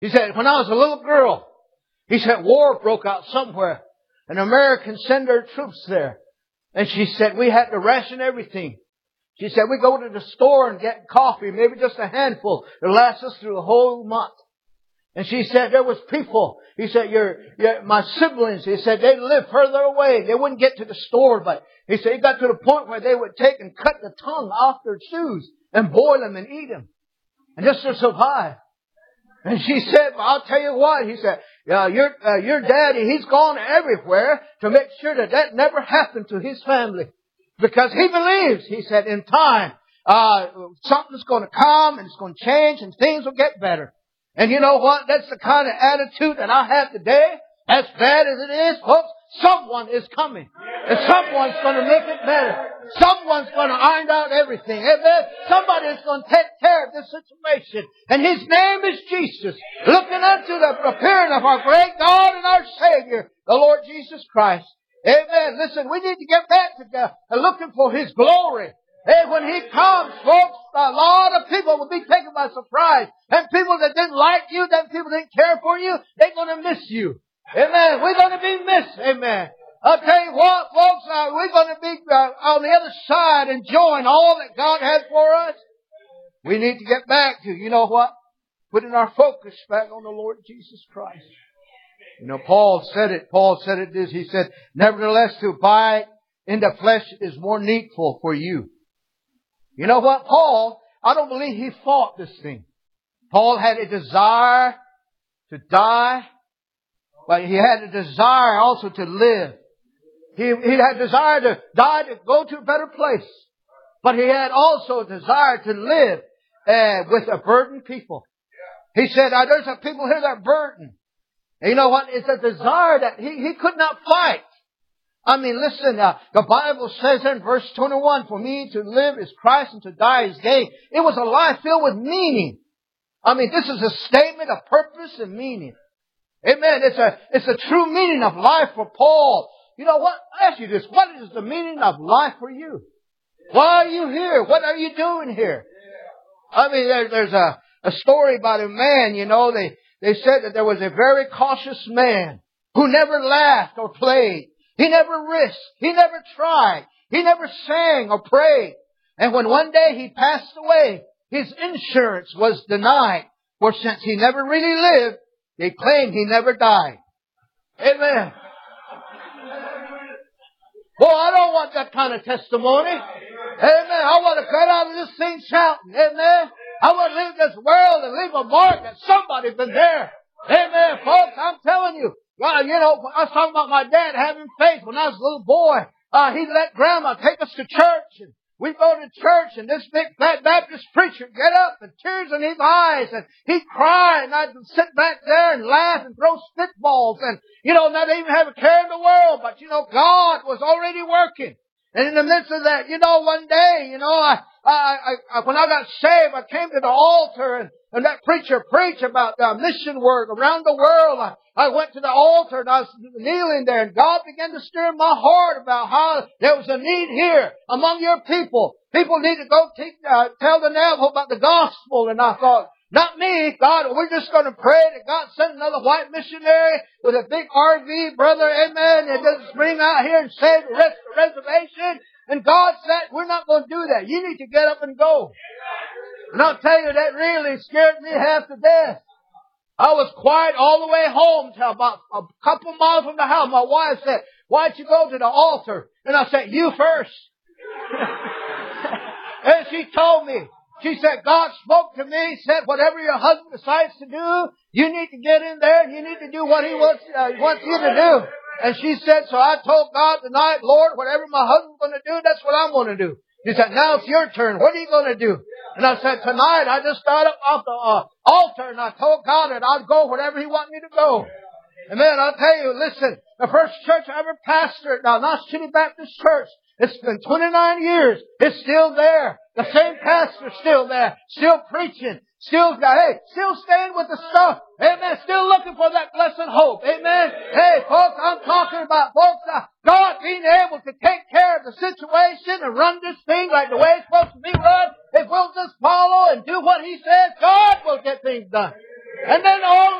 He said, when I was a little girl, he said, war broke out somewhere. And Americans sent their troops there. And she said, we had to ration everything. She said, we go to the store and get coffee, maybe just a handful. It'll last us through the whole month. And she said, there was people. He said, my siblings, he said, they lived further away. They wouldn't get to the store. But he said, it got to the point where they would take and cut the tongue off their shoes and boil them and eat them. And just to survive. And she said, well, I'll tell you what. He said, your daddy, he's gone everywhere to make sure that that never happened to his family. Because he believes, he said, in time, something's going to come and it's going to change and things will get better. And you know what? That's the kind of attitude that I have today. As bad as it is, folks, someone is coming. And someone's going to make it better. Someone's going to iron out everything. Amen. Somebody is going to take care of this situation. And His name is Jesus. Looking unto the appearing of our great God and our Savior, the Lord Jesus Christ. Amen. Listen, we need to get back to God and looking for His glory. Hey, when He comes, folks, a lot of people will be taken by surprise. And people that didn't like you, that people didn't care for you, they're going to miss you. Amen. We're going to be missed. Amen. I'll tell you what, folks, we're going to be on the other side enjoying all that God has for us. We need to get back to, you know what? Putting our focus back on the Lord Jesus Christ. You know, Paul said it this. He said, nevertheless, to abide in the flesh is more needful for you. You know what? Paul, I don't believe he fought this thing. Paul had a desire to die, but he had a desire also to live. He had a desire to die to go to a better place. But he had also a desire to live with a burdened people. He said, there's some people here that are burdened. And you know what? It's a desire that he could not fight. I mean, listen, the Bible says in verse 21, for me to live is Christ and to die is gain. It was a life filled with meaning. I mean, this is a statement of purpose and meaning. Amen. It's a true meaning of life for Paul. You know what? I ask you this. What is the meaning of life for you? Why are you here? What are you doing here? I mean, there's a story about a man, you know, they said that there was a very cautious man who never laughed or played. He never risked. He never tried. He never sang or prayed. And when one day he passed away, his insurance was denied. For since he never really lived, they claimed he never died. Amen. Well, I don't want that kind of testimony. Amen. I want to get out of this thing shouting. Amen. I want to leave this world and leave a mark that somebody's been there. Amen, folks. I'm telling you. Well, you know, I was talking about my dad having faith when I was a little boy. He let Grandma take us to church, and we'd go to church, and this big fat Baptist preacher get up and tears in his eyes, and he'd cry, and I'd sit back there and laugh and throw spitballs, and, you know, not even have a care in the world. But, you know, God was already working. And in the midst of that, you know, one day, you know, when I got saved, I came to the altar, and that preacher preached about mission work around the world. I went to the altar and I was kneeling there, and God began to stir in my heart about how there was a need here among your people. People need to go tell the Navajo about the gospel. And I thought, not me, God, we're just going to pray that God send another white missionary with a big RV, brother, amen, and just bring out here and save the rest of the reservation. And God said, we're not going to do that. You need to get up and go. And I'll tell you, that really scared me half to death. I was quiet all the way home till about a couple miles from the house. My wife said, why'd you go to the altar? And I said, you first. And she told me, she said, God spoke to me, said, whatever your husband decides to do, you need to get in there and you need to do what he wants you to do. And she said, so I told God tonight, Lord, whatever my husband's going to do, that's what I'm going to do. He said, now it's your turn. What are you going to do? And I said, tonight I just got up off the altar and I told God that I'd go wherever He wanted me to go. And man, I'll tell you, listen, the first church I ever pastored, now Knox City Baptist Church, it's been 29 years. It's still there. The same pastor's still there, still preaching, still staying with the stuff. Amen. Still looking for that blessed hope. Amen. Hey, folks, I'm talking about, folks, God being able to take care of the situation and run this thing like the way it's supposed to be run. If we'll just follow and do what He says, God will get things done. And then all